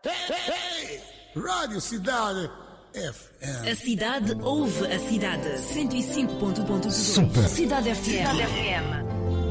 Hey! Rádio Cidade FM. A cidade ouve a cidade. 105.2. Super. Cidade FM.